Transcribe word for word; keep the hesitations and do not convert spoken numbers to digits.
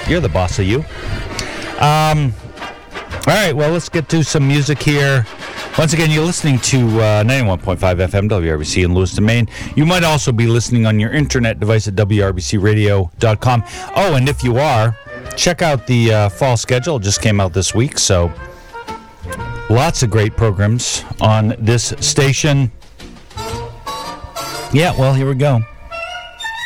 You're the boss of you. Um, all right, well, let's get to some music here. Once again, you're listening to uh, ninety-one point five F M W R B C in Lewiston, Maine. You might also be listening on your internet device at W R B C radio dot com. Oh, and if you are, check out the uh, fall schedule. It just came out this week, so lots of great programs on this station. Yeah, well, here we go.